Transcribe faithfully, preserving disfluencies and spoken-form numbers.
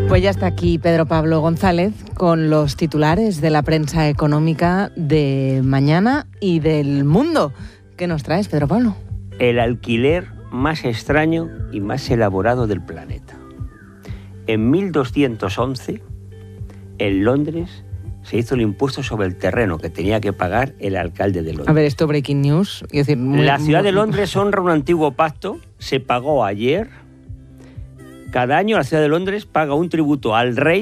Pues ya está aquí Pedro Pablo González con los titulares de la prensa económica de mañana y del mundo. ¿Qué nos traes, Pedro Pablo? El alquiler más extraño y más elaborado del planeta. En mil doscientos once, en Londres, se hizo el impuesto sobre el terreno que tenía que pagar el alcalde de Londres. A ver, esto breaking news. Es decir, muy, la ciudad muy... de Londres honra un antiguo pacto. Se pagó ayer. Cada año la ciudad de Londres paga un tributo al rey